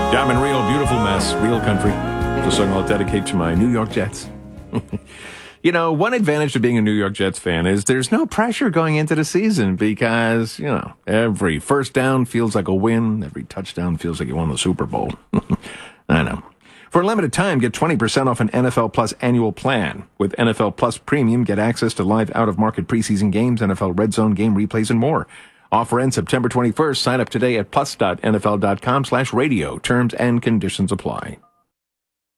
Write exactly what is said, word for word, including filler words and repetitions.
Yeah, I'm in real beautiful mess, real country. It's a song I'll dedicate to my New York Jets. You know, one advantage of being a New York Jets fan is there's no pressure going into the season because, you know, every first down feels like a win. Every touchdown feels like you won the Super Bowl. I know. For a limited time, get twenty percent off an N F L Plus annual plan. With N F L Plus Premium, get access to live out-of-market preseason games, N F L Red Zone game replays, and more. Offer ends September twenty-first. Sign up today at plus.nfl.com slash radio. Terms and conditions apply.